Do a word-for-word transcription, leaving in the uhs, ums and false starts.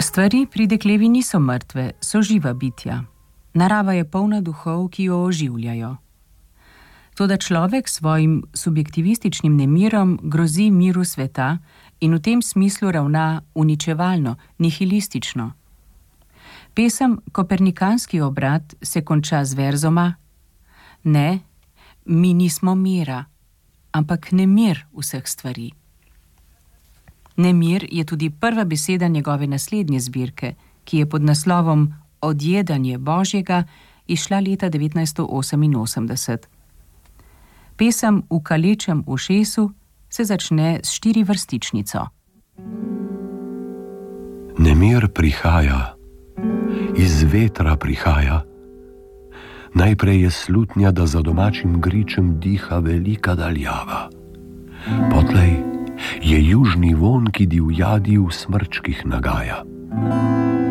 Stvari pri deklevi niso mrtve, so živa bitja. Narava je polna duhov, ki jo oživljajo. Toda človek svojim subjektivističnim nemirom grozi miru sveta in v tem smislu ravna uničevalno, nihilistično. Pesem Kopernikanski obrat se konča z verzoma: Ne, mi nismo mira, ampak nemir vseh stvari. Nemir je tudi prva beseda njegove naslednje zbirke, ki je pod naslovom Odjedanje Božjega izšla leta devetnajststo oseminosemdeset. Pesem V kalečem ušesu se začne s štirivrstičnico. Nemir prihaja, iz vetra prihaja. Najprej je slutnja, da za domačim gričem diha velika daljava. Potlej je južni von, ki divjadi v smrčkih nagaja.